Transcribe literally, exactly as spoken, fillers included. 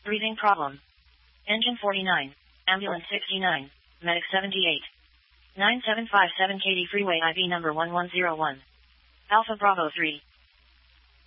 Breathing problem. Engine forty-nine. Ambulance sixty-nine. Medic seventy-eight. nine seven five seven K D Freeway I V number one one zero one. Alpha Bravo three.